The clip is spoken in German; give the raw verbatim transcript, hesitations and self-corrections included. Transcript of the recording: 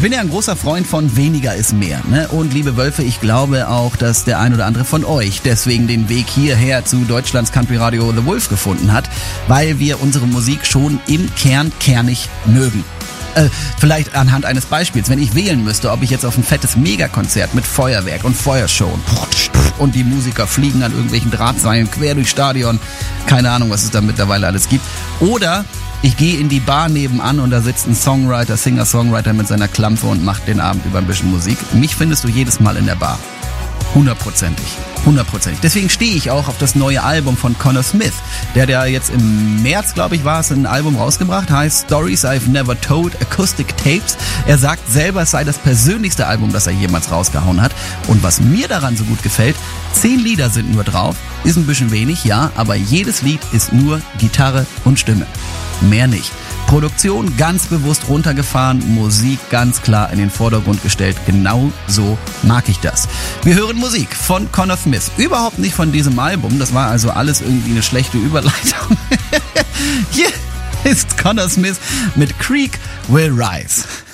Ich bin ja ein großer Freund von weniger ist mehr, ne? Und liebe Wölfe, ich glaube auch, dass der ein oder andere von euch deswegen den Weg hierher zu Deutschlands Country Radio The Wolf gefunden hat, weil wir unsere Musik schon im Kern kernig mögen. Äh, vielleicht anhand eines Beispiels, wenn ich wählen müsste, ob ich jetzt auf ein fettes Megakonzert mit Feuerwerk und Feuershow und die Musiker fliegen an irgendwelchen Drahtseilen quer durchs Stadion, keine Ahnung, was es da mittlerweile alles gibt, oder ich gehe in die Bar nebenan und da sitzt ein Songwriter, Singer-Songwriter mit seiner Klampe und macht den Abend über ein bisschen Musik. Mich findest du jedes Mal in der Bar. Hundertprozentig. Hundertprozentig. Deswegen stehe ich auch auf das neue Album von Connor Smith. Der hat ja jetzt im März, glaube ich, war es, ein Album rausgebracht, heißt Stories I've Never Told, Acoustic Tapes. Er sagt selber, es sei das persönlichste Album, das er jemals rausgehauen hat. Und was mir daran so gut gefällt, zehn Lieder sind nur drauf, ist ein bisschen wenig, ja, aber jedes Lied ist nur Gitarre und Stimme. Mehr nicht. Produktion ganz bewusst runtergefahren, Musik ganz klar in den Vordergrund gestellt. Genau so mag ich das. Wir hören Musik von Connor Smith. Überhaupt nicht von diesem Album. Das war also alles irgendwie eine schlechte Überleitung. Hier ist Connor Smith mit Creek Will Rise.